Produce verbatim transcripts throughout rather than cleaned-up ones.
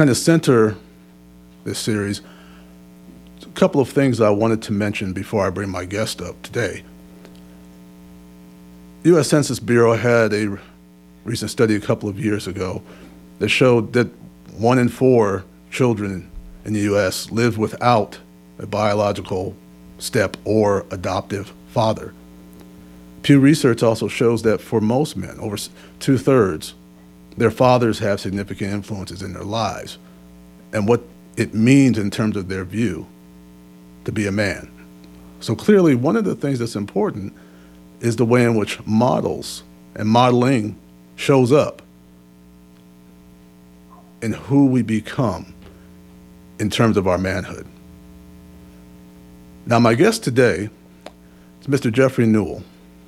kind of center this series, a couple of things I wanted to mention before I bring my guest up today. U S Census Bureau had a recent study a couple of years ago that showed that one in four children in the U S live without a biological step or adoptive father. Pew Research also shows that for most men, over two-thirds, their fathers have significant influences in their lives and what it means in terms of their view to be a man. So clearly, one of the things that's important is the way in which models and modeling shows up in who we become in terms of our manhood. Now, my guest today is Mister Jeffrey Newell.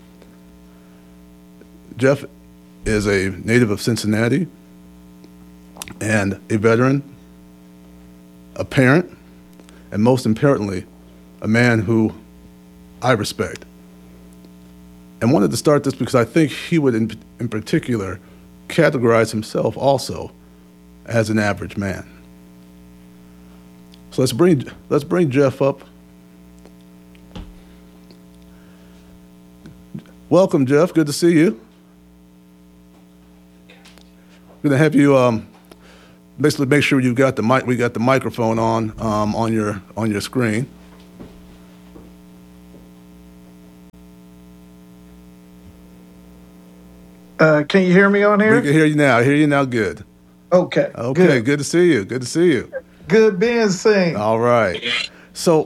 Jeff is a native of Cincinnati and a veteran, a parent, and most importantly, a man who I respect. And wanted to start this because I think he would, in, in particular, categorize himself also as an average man. So let's bring let's bring Jeff up. Welcome, Jeff. Good to see you. I'm gonna have you um, basically make sure you got the mic. We got the microphone on um, on your on your screen. Uh, can you hear me on here? We can hear you now. I hear you now. Good. Okay. Okay. Good. Good to see you. Good to see you. Good being seen. All right. So,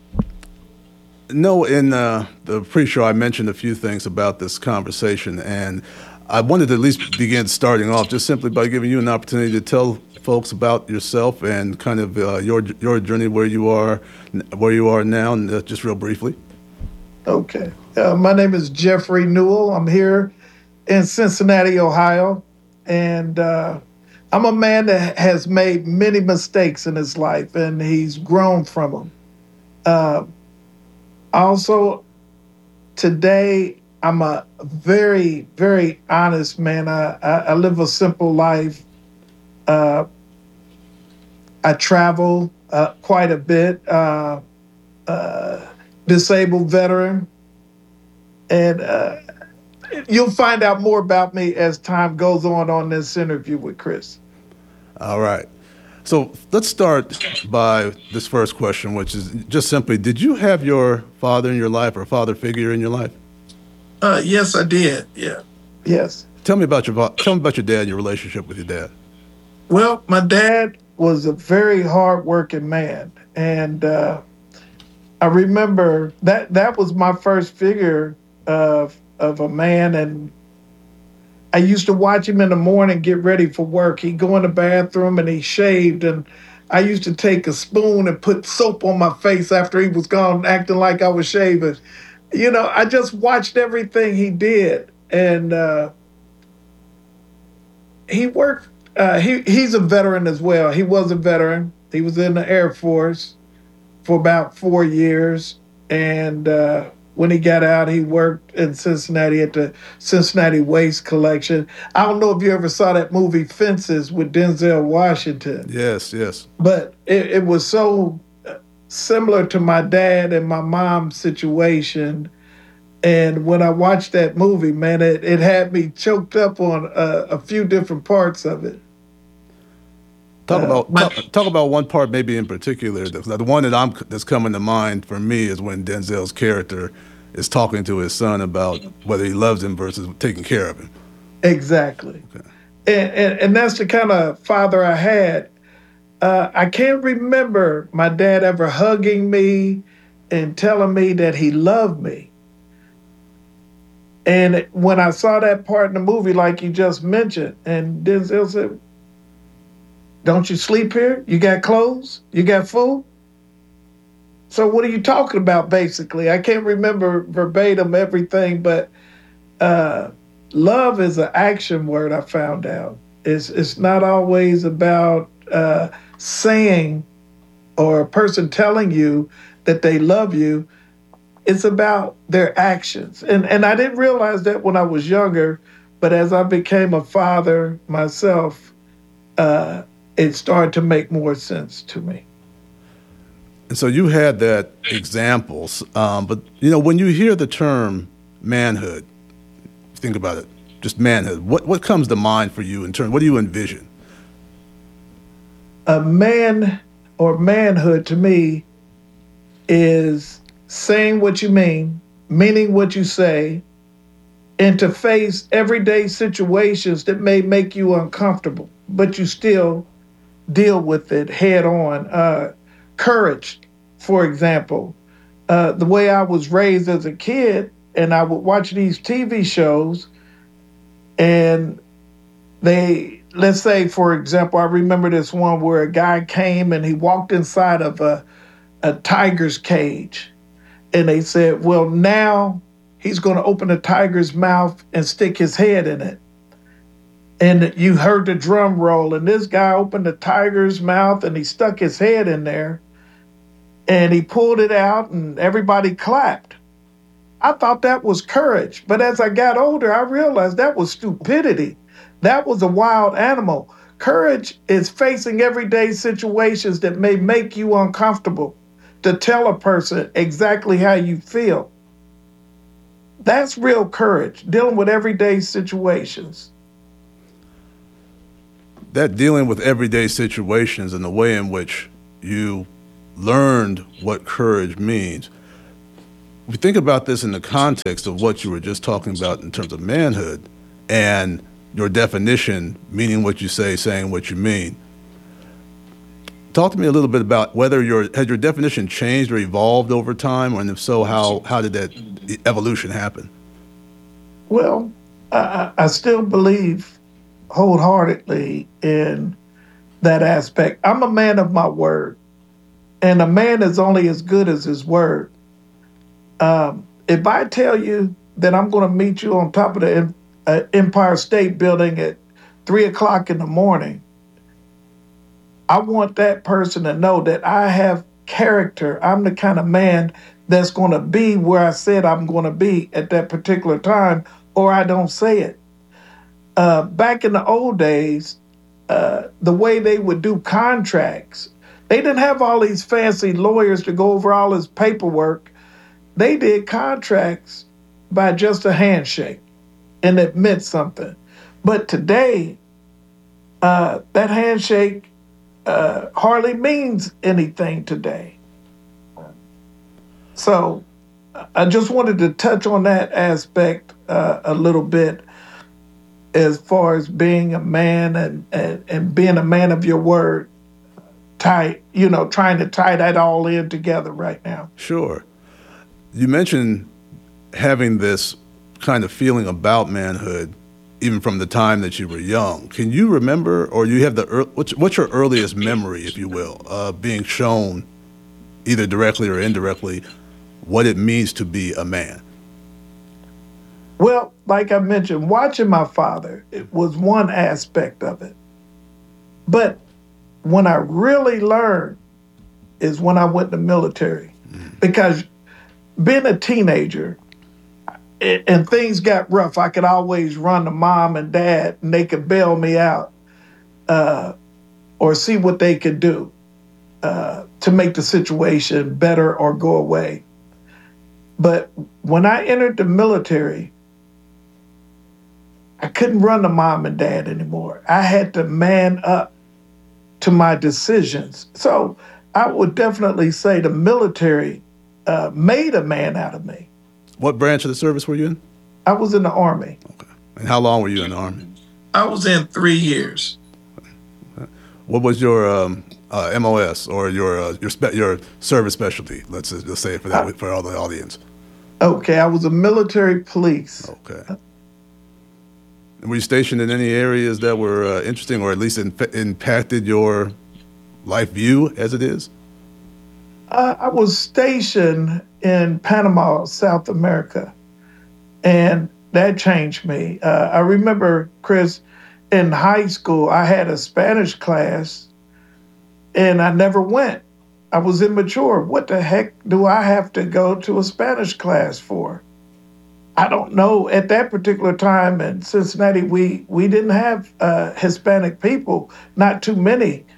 no, in uh, the pre-show, I mentioned a few things about this conversation, and I wanted to at least begin starting off just simply by giving you an opportunity to tell folks about yourself and kind of uh, your your journey where you are, where you are now, and uh, just real briefly. Okay. Uh, my name is Jeffrey Newell. I'm here in Cincinnati, Ohio, and uh, I'm a man that has made many mistakes in his life, and he's grown from them. Uh, also, today, I'm a very, very honest man. I, I, I live a simple life. Uh, I travel uh, quite a bit, uh, uh, disabled veteran, and uh, you'll find out more about me as time goes on on this interview with Chris. All right. So let's start by this first question, which is just simply, did you have your father in your life or a father figure in your life? Uh, yes, I did. Yeah. Yes. Tell me about your tell me about your dad and your relationship with your dad. Well, my dad was a very hardworking man, and uh, I remember that that was my first figure of of a man, and I used to watch him in the morning get ready for work. He'd go in the bathroom and he shaved, and I used to take a spoon and put soap on my face after he was gone, acting like I was shaving. You know, I just watched everything he did, and uh, he worked. Uh, he he's a veteran as well. He was a veteran. He was in the Air Force for about four years, and uh, when he got out, he worked in Cincinnati at the Cincinnati Waste Collection. I don't know if you ever saw that movie Fences with Denzel Washington. Yes, yes. But it, it was so similar to my dad and my mom's situation. And when I watched that movie, man, it, it had me choked up on a, a few different parts of it. Talk Uh, about my- talk, talk about one part maybe in particular. The, the one that I'm that's coming to mind for me is when Denzel's character is talking to his son about whether he loves him versus taking care of him. Exactly. Okay. And, and, and that's the kind of father I had. Uh, I can't remember my dad ever hugging me and telling me that he loved me. And when I saw that part in the movie, like you just mentioned, and Denzel said, "Don't you sleep here? You got clothes? You got food? So what are you talking about, basically?" I can't remember verbatim everything, but uh, love is an action word, I found out. It's, it's not always about uh, saying or a person telling you that they love you. It's about their actions. And and I didn't realize that when I was younger, but as I became a father myself, uh, it started to make more sense to me. And so you had that examples, um, but you know when you hear the term manhood, think about it, just manhood. What what comes to mind for you in terms? What do you envision? A man or manhood to me is saying what you mean, meaning what you say, and to face everyday situations that may make you uncomfortable, but you still deal with it head on. Uh, courage, for example. Uh, the way I was raised as a kid, and I would watch these T V shows, and they, let's say, for example, I remember this one where a guy came and he walked inside of a, a tiger's cage. And they said, well, now he's going to open the tiger's mouth and stick his head in it. And you heard the drum roll, and this guy opened the tiger's mouth and he stuck his head in there and he pulled it out and everybody clapped. I thought that was courage. But as I got older, I realized that was stupidity. That was a wild animal. Courage is facing everyday situations that may make you uncomfortable, to tell a person exactly how you feel. That's real courage, dealing with everyday situations. That dealing with everyday situations and the way in which you learned what courage means. We think about this in the context of what you were just talking about in terms of manhood and your definition, meaning what you say, saying what you mean. Talk to me a little bit about whether your has your definition changed or evolved over time, and if so, how how did that evolution happen? Well, I, I still believe wholeheartedly in that aspect. I'm a man of my word, and a man is only as good as his word. Um, if I tell you that I'm going to meet you on top of the uh, Empire State Building at three o'clock in the morning, I want that person to know that I have character. I'm the kind of man that's going to be where I said I'm going to be at that particular time, or I don't say it. Uh, back in the old days, uh, the way they would do contracts, they didn't have all these fancy lawyers to go over all this paperwork. They did contracts by just a handshake, and it meant something. But today, uh, that handshake uh, hardly means anything today. So I just wanted to touch on that aspect uh, a little bit as far as being a man and, and, and being a man of your word, tie, you know, trying to tie that all in together right now. Sure. You mentioned having this kind of feeling about manhood even from the time that you were young. Can you remember, or you have the, ear- what's, what's your earliest memory, if you will, of being shown either directly or indirectly what it means to be a man? Well, like I mentioned, watching my father, it was one aspect of it. But when I really learned is when I went to the military. Mm. Because being a teenager, it, and things got rough, I could always run to mom and dad and they could bail me out uh, or see what they could do uh, to make the situation better or go away. But when I entered the military, I couldn't run to mom and dad anymore. I had to man up to my decisions. So I would definitely say the military uh, made a man out of me. What branch of the service were you in? I was in the Army. Okay. And how long were you in the Army? I was in three years. What was your um, uh, M O S or your uh, your spe- your service specialty? Let's just let's say it for that Uh, for all the audience. Okay, I was a military police. Okay. And were you stationed in any areas that were uh, interesting, or at least in- impacted your life view as it is? Uh, I was stationed in Panama, South America, and that changed me. Uh, I remember, Chris, in high school, I had a Spanish class, and I never went. I was immature. What the heck do I have to go to a Spanish class for? I don't know. At that particular time in Cincinnati, we, we didn't have uh, Hispanic people, not too many.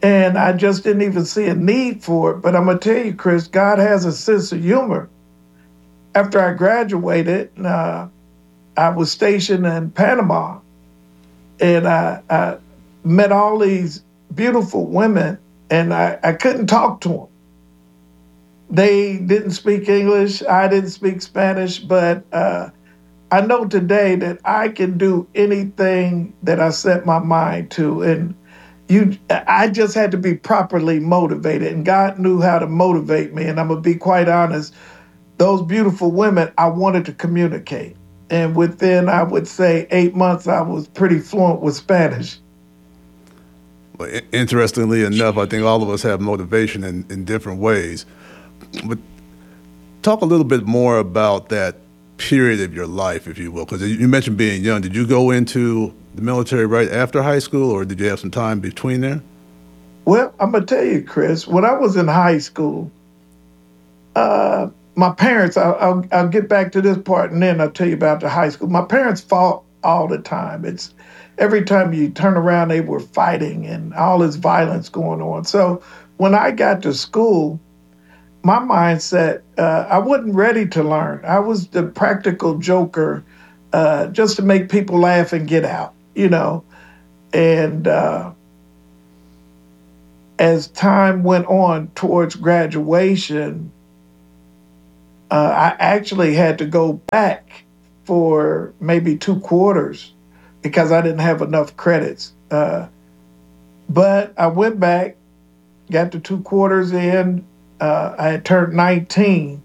And I just didn't even see a need for it. But I'm going to tell you, Chris, God has a sense of humor. After I graduated, uh, I was stationed in Panama, and I, I met all these beautiful women, and I, I couldn't talk to them. They didn't speak English. I didn't speak Spanish, but uh, I know today that I can do anything that I set my mind to. And you, I just had to be properly motivated, and God knew how to motivate me. And I'm gonna be quite honest, those beautiful women, I wanted to communicate. And within, I would say, eight months, I was pretty fluent with Spanish. Well, i- interestingly enough, I think all of us have motivation in, in different ways. But talk a little bit more about that period of your life, if you will, because you mentioned being young. Did you go into the military right after high school, or did you have some time between there? Well, I'm gonna tell you, Chris, when I was in high school, uh, my parents, I'll, I'll, I'll get back to this part and then I'll tell you about the high school. My parents fought all the time. It's every time you turn around, they were fighting and all this violence going on. So when I got to school, my mindset, uh, I wasn't ready to learn. I was the practical joker, uh, just to make people laugh and get out, you know. And uh, as time went on towards graduation, uh, I actually had to go back for maybe two quarters because I didn't have enough credits. Uh, but I went back, got the two quarters in. Uh, I had turned nineteen.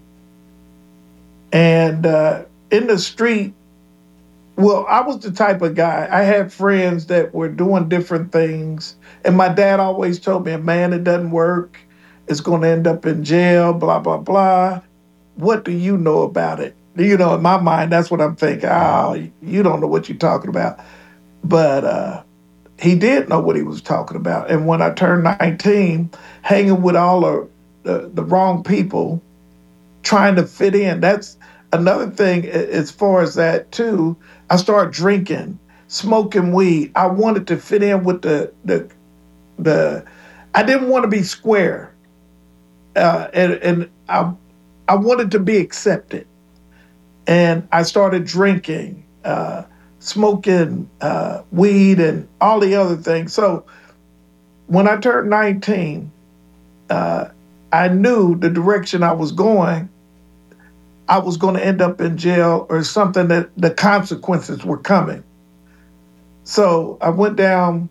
And uh, in the street, well, I was the type of guy, I had friends that were doing different things. And my dad always told me, a man that doesn't work is going to end up in jail, blah, blah, blah. What do you know about it? You know, in my mind, that's what I'm thinking. Oh, you don't know what you're talking about. But uh, he did know what he was talking about. And when I turned nineteen, hanging with all the, the, the wrong people, trying to fit in, that's another thing as far as that, too. I started drinking, smoking weed. I wanted to fit in with the, the, the I didn't want to be square. Uh, and and I, I wanted to be accepted. And I started drinking, uh, smoking uh, weed and all the other things. So when I turned nineteen, uh, I knew the direction I was going, I was going to end up in jail or something, that the consequences were coming. So I went down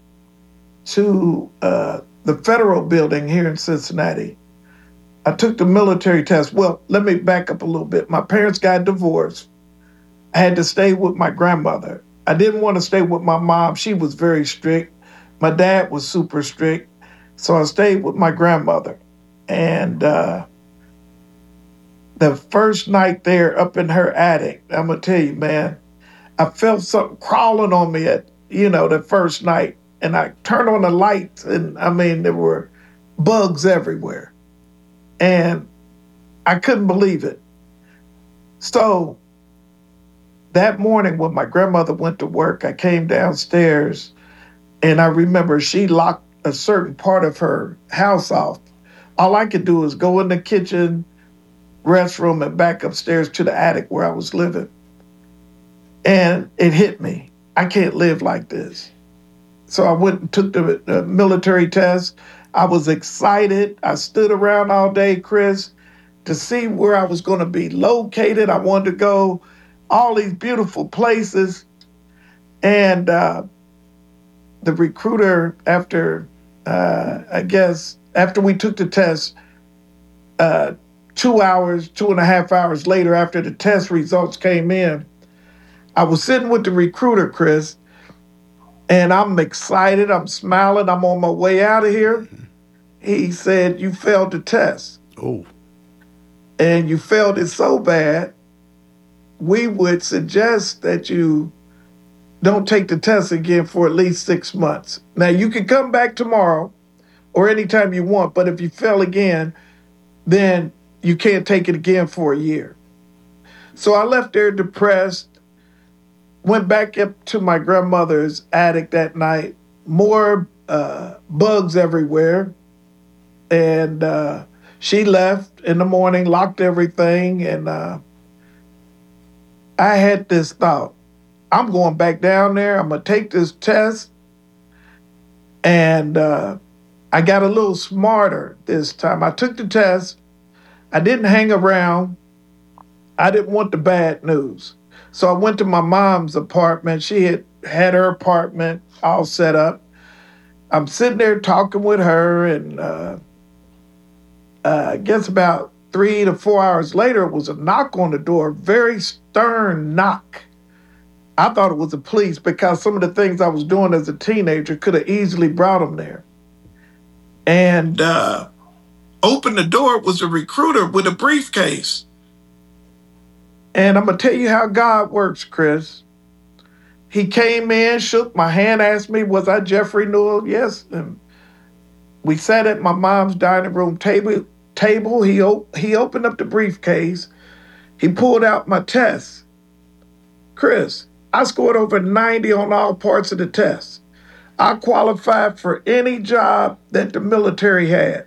to uh, the federal building here in Cincinnati. I took the military test. Well, let me back up a little bit. My parents got divorced. I had to stay with my grandmother. I didn't want to stay with my mom. She was very strict. My dad was super strict. So I stayed with my grandmother. And uh, the first night there up in her attic, I'm going to tell you, man, I felt something crawling on me at, you know, the first night. And I turned on the lights, and I mean, there were bugs everywhere. And I couldn't believe it. So that morning when my grandmother went to work, I came downstairs, and I remember she locked a certain part of her house off. All I could do was go in the kitchen, restroom, and back upstairs to the attic where I was living. And it hit me. I can't live like this. So I went and took the, the military test. I was excited. I stood around all day, Chris, to see where I was going to be located. I wanted to go all these beautiful places. And uh, the recruiter, after, uh, I guess, after we took the test, uh, two hours, two and a half hours later, after the test results came in, I was sitting with the recruiter, Chris, and I'm excited. I'm smiling. I'm on my way out of here. He said, "You failed the test. Oh, And you failed it so bad, we would suggest that you don't take the test again for at least six months. Now, you can come back tomorrow or anytime you want, but if you fail again, then you can't take it again for a year." So I left there depressed, went back up to my grandmother's attic that night. More uh, bugs everywhere. And uh, she left in the morning, locked everything. And uh, I had this thought, I'm going back down there. I'm going to take this test. And uh, I got a little smarter this time. I took the test. I didn't hang around. I didn't want the bad news. So I went to my mom's apartment. She had had her apartment all set up. I'm sitting there talking with her, and uh, uh, I guess about three to four hours later, it was a knock on the door, a very stern knock. I thought it was the police because some of the things I was doing as a teenager could have easily brought them there. And uh, Opened the door was a recruiter with a briefcase. And I'm going to tell you how God works, Chris. He came in, shook my hand, asked me, was I Jeffrey Newell? Yes. And we sat at my mom's dining room table. Table. He, op- he opened up the briefcase. He pulled out my test. Chris, I scored over ninety on all parts of the test. I qualified for any job that the military had.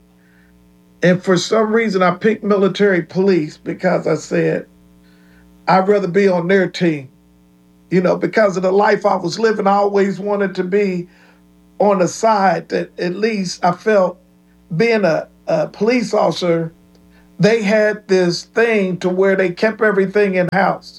And for some reason, I picked military police because I said, I'd rather be on their team. You know, because of the life I was living, I always wanted to be on the side that at least I felt being a, a police officer, they had this thing to where they kept everything in-house.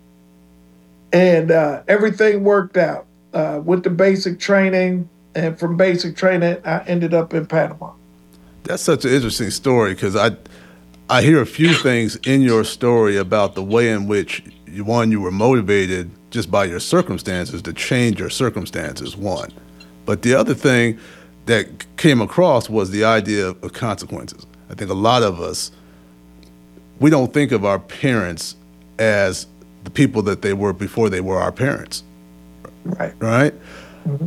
And uh, everything worked out. Uh, with the basic training, and from basic training, I ended up in Panama. That's such an interesting story because I, I hear a few things in your story about the way in which, you, one, you were motivated just by your circumstances to change your circumstances, one. But the other thing that came across was the idea of consequences. I think a lot of us, we don't think of our parents as the people that they were before they were our parents. Right. Right? Mm-hmm.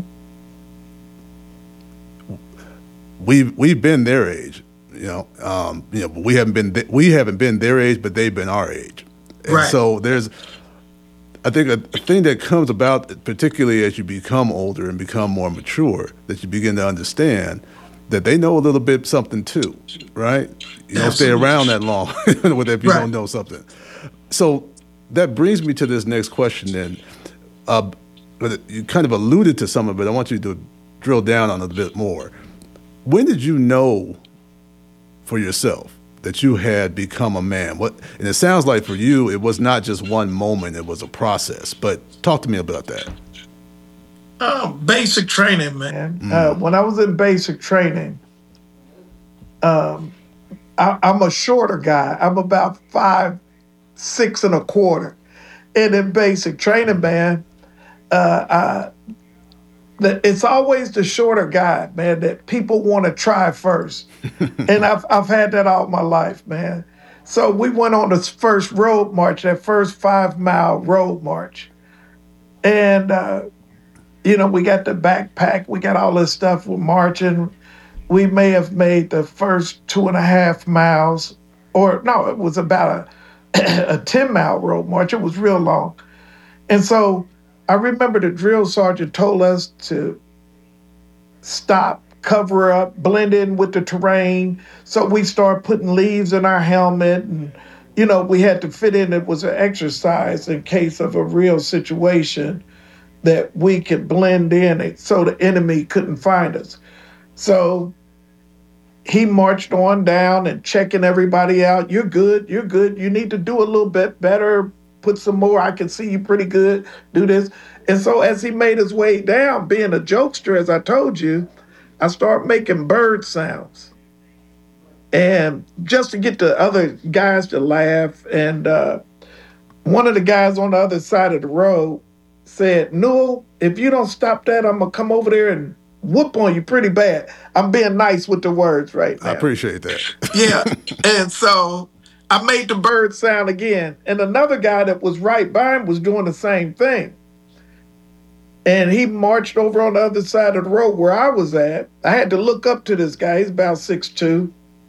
We've we've been their age, you know. Um, you know, but we haven't been th- we haven't been their age, but they've been our age. And Right. so there's, I think, a, a thing that comes about, particularly as you become older and become more mature, that you begin to understand that they know a little bit something too, right? You don't stay Absolutely. around that long with if you Right. don't know something. So that brings me to this next question then. Uh, but you kind of alluded to some of it. I want you to drill down on it a bit more. When did you know for yourself that you had become a man? What? And it sounds like for you, it was not just one moment, it was a process. But talk to me about that. Oh, basic training, man. And uh, when I was in basic training, um, I, I'm a shorter guy. I'm about five, six and a quarter. And in basic training, man, uh, I, that it's always the shorter guy, man, that people want to try first. And I've I've had that all my life, man. So we went on this first road march, that first five mile road march. And, uh, you know, we got the backpack, we got all this stuff, we're marching. We may have made the first two and a half miles, or no, it was about a, a ten mile road march. It was real long. And so I remember the drill sergeant told us to stop, cover up, blend in with the terrain. So we started putting leaves in our helmet, and, you know, we had to fit in. It was an exercise in case of a real situation that we could blend in so the enemy couldn't find us. So he marched on down and checking everybody out. You're good, you're good. You need to do a little bit better. Put some more. I can see you pretty good. Do this. And so as he made his way down, being a jokester, as I told you, I started making bird sounds. And just to get the other guys to laugh. And uh, one of the guys on the other side of the road said, Newell, if you don't stop that, I'm going to come over there and whoop on you pretty bad. I'm being nice with the words right now. I appreciate that. Yeah. And so I made the bird. Bird sound again. And another guy that was right by him was doing the same thing. And he marched over on the other side of the road where I was at. I had to look up to this guy. He's about six two.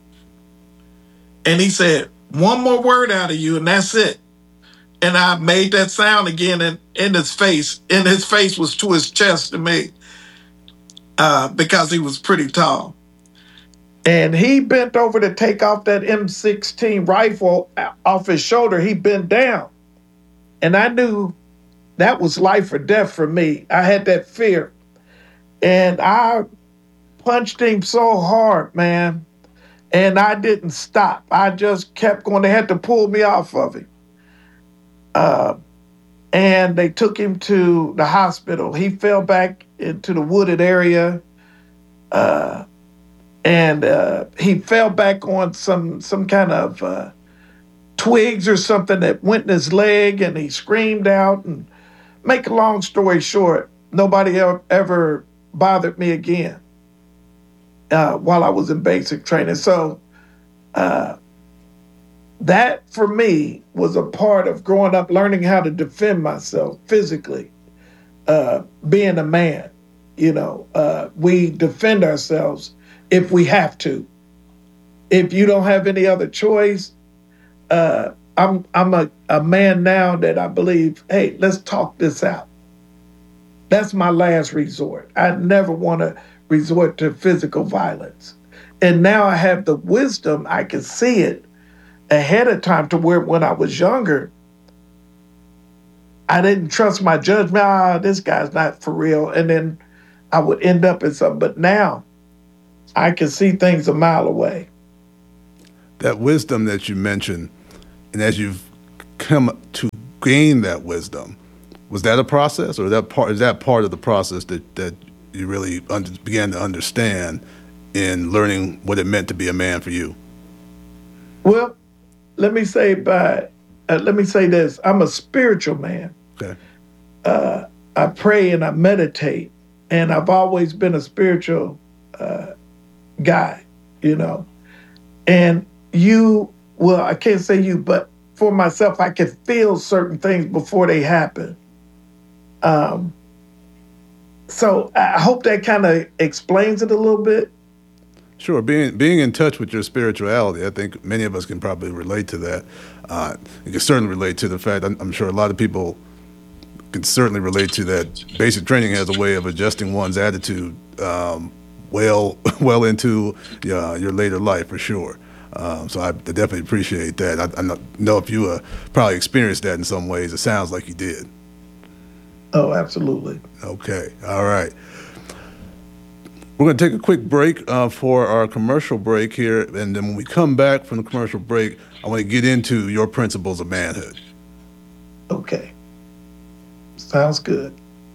And he said, one more word out of you, and that's it. And I made that sound again in, in his face. And his face was to his chest to me. uh, because he was pretty tall. And he bent over to take off that M sixteen rifle off his shoulder. He bent down. And I knew that was life or death for me. I had that fear. And I punched him so hard, man. And I didn't stop. I just kept going. They had to pull me off of him. Uh, and they took him to the hospital. He fell back into the wooded area. Uh, and uh, he fell back on some some kind of uh, twigs or something that went in his leg, and he screamed out. And make a long story short, nobody ever, ever bothered me again uh, while I was in basic training. So uh, that, for me, was a part of growing up, learning how to defend myself physically, uh, being a man. You know, uh, we defend ourselves if we have to. If you don't have any other choice, uh, I'm I'm a, a man now that I believe, hey, let's talk this out. That's my last resort. I never want to resort to physical violence. And now I have the wisdom, I can see it ahead of time, to where when I was younger, I didn't trust my judgment. Ah, this guy's not for real. And then I would end up in something. But now I can see things a mile away. That wisdom that you mentioned, and as you've come to gain that wisdom, was that a process, or that part is that part of the process that, that you really under, began to understand in learning what it meant to be a man for you? Well, let me say by uh, let me say this: I'm a spiritual man. Okay. Uh, I pray and I meditate, and I've always been a spiritual uh, guy, you know. And you, well, I can't say you, but for myself, I can feel certain things before they happen. Um, so I hope that kind of explains it a little bit. Sure. Being being in touch with your spirituality, I think many of us can probably relate to that. Uh, you can certainly relate to the fact, I'm, I'm sure a lot of people can certainly relate to that. Basic training has a way of adjusting one's attitude um, well well into uh, your later life, for sure. Um, so I definitely appreciate that. I, I don't know if you uh, probably experienced that in some ways. It sounds like you did. Oh, absolutely. Okay. All right. We're going to take a quick break uh, for our commercial break here. And then when we come back from the commercial break, I want to get into your principles of manhood. Okay. Sounds good.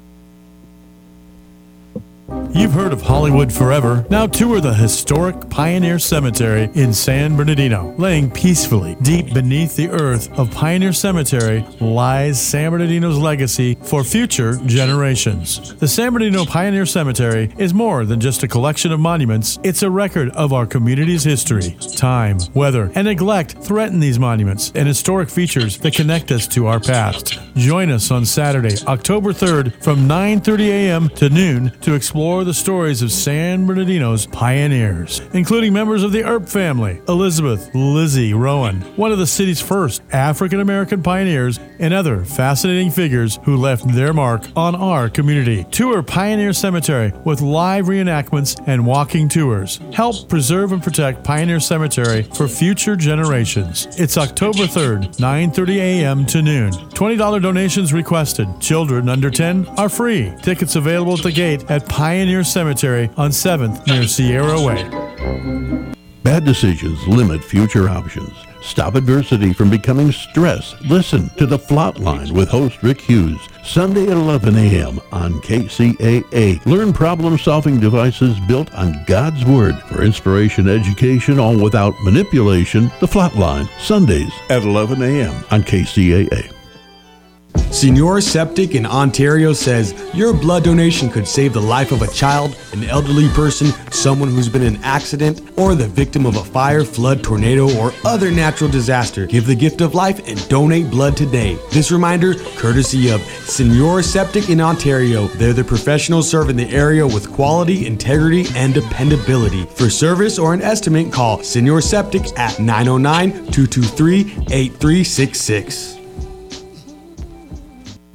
You've heard of Hollywood Forever. Now tour the historic Pioneer Cemetery in San Bernardino. Laying peacefully deep beneath the earth of Pioneer Cemetery lies San Bernardino's legacy for future generations. The San Bernardino Pioneer Cemetery is more than just a collection of monuments. It's a record of our community's history. Time, weather, and neglect threaten these monuments and historic features that connect us to our past. Join us on Saturday, October third from nine thirty a.m. to noon to explore the stories of San Bernardino's pioneers, including members of the Earp family, Elizabeth Lizzie Rowan, one of the city's first African-American pioneers, and other fascinating figures who left their mark on our community. Tour Pioneer Cemetery with live reenactments and walking tours. Help preserve and protect Pioneer Cemetery for future generations. It's October third, nine thirty a.m. to noon. twenty dollars donations requested. Children under ten are free. Tickets available at the gate at Pioneer Cemetery on seventh near Sierra Way. Bad decisions limit future options. Stop adversity from becoming stress. Listen to The Flatline with host Rick Hughes, Sunday at eleven a.m. on K C A A. Learn problem-solving devices built on God's Word for inspiration, education, all without manipulation. The Flatline, Sundays at eleven a.m. on K C A A. Senior Septic in Ontario says your blood donation could save the life of a child, an elderly person, someone who's been in an accident, or the victim of a fire, flood, tornado, or other natural disaster. Give the gift of life and donate blood today. This reminder, courtesy of Senior Septic in Ontario. They're the professionals serving the area with quality, integrity, and dependability. For service or an estimate, call Senior Septic at nine oh nine, two two three, eight three six six.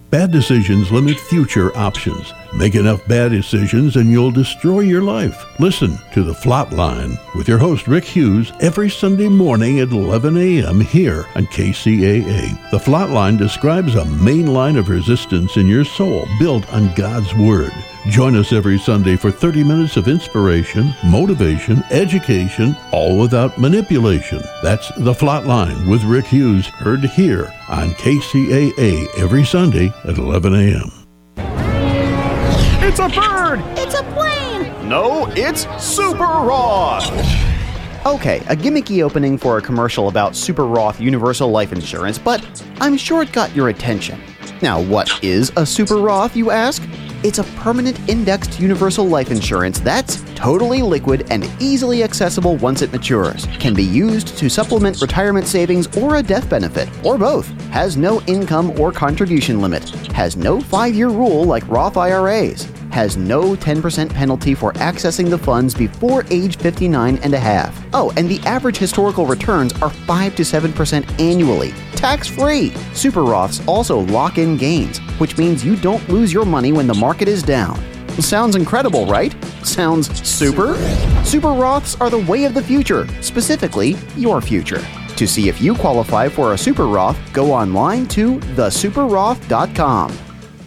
Bad decisions limit future options. Make enough bad decisions and you'll destroy your life. Listen to The Flatline with your host Rick Hughes every Sunday morning at eleven a.m. here on K C A A. The Flatline describes a main line of resistance in your soul built on God's Word. Join us every Sunday for thirty minutes of inspiration, motivation, education, all without manipulation. That's The Flatline with Rick Hughes, heard here on K C A A every Sunday at eleven a.m. It's a bird! It's a plane! No, it's Super Roth! Okay, a gimmicky opening for a commercial about Super Roth Universal Life Insurance, but I'm sure it got your attention. Now, what is a Super Roth, you ask? It's a permanent indexed universal life insurance that's totally liquid and easily accessible once it matures. Can be used to supplement retirement savings or a death benefit, or both. Has no income or contribution limit. Has no five-year rule like Roth I R As. Has no ten percent penalty for accessing the funds before age fifty-nine and a half. Oh, and the average historical returns are five to seven percent annually. Tax-free. Super Roths also lock in gains, which means you don't lose your money when the market is down. Sounds incredible, right? Sounds super? Super Roths are the way of the future, specifically your future. To see if you qualify for a Super Roth, go online to the super roth dot com.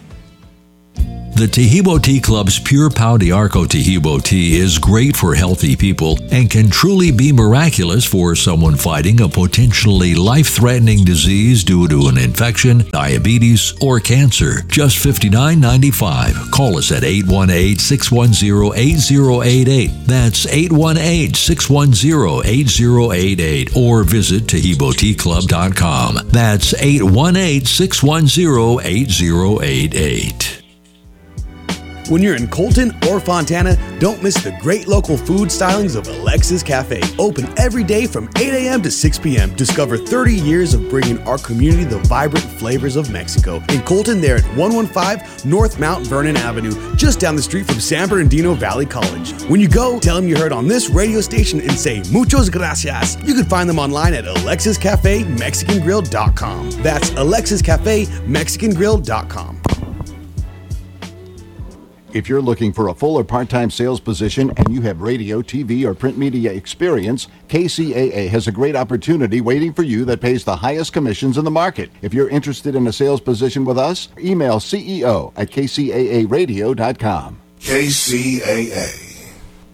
The Tahibo Tea Club's Pure Pau de Arco Tahibo tea is great for healthy people and can truly be miraculous for someone fighting a potentially life-threatening disease due to an infection, diabetes, or cancer. Just fifty-nine ninety-five. Call us at eight one eight, six one zero, eight zero eight eight. That's eight one eight, six one zero, eight zero eight eight. Or visit tahibo tea club dot com. That's eight one eight, six one zero, eight zero eight eight. When you're in Colton or Fontana, don't miss the great local food stylings of Alexis Cafe. Open every day from eight a.m. to six p.m. Discover thirty years of bringing our community the vibrant flavors of Mexico. In Colton, they're at one fifteen North Mount Vernon Avenue, just down the street from San Bernardino Valley College. When you go, tell them you heard on this radio station and say muchos gracias. You can find them online at alexis cafe mexican grill dot com. That's alexis cafe mexican grill dot com. If you're looking for a full or part-time sales position and you have radio, T V, or print media experience, K C A A has a great opportunity waiting for you that pays the highest commissions in the market. If you're interested in a sales position with us, email C E O at k c a a radio dot com. K C A A.